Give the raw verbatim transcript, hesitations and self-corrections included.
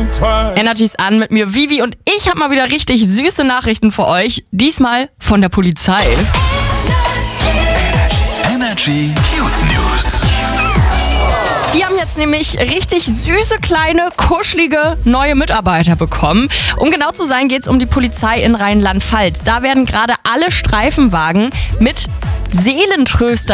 think twice. Energies an mit mir, Vivi, und ich habe mal wieder richtig süße Nachrichten für euch. Diesmal von der Polizei. Energy Cute News. Die haben jetzt nämlich richtig süße, kleine, kuschelige neue Mitarbeiter bekommen. Um genau zu sein, geht es um die Polizei in Rheinland-Pfalz. Da werden gerade alle Streifenwagen mit Seelentröster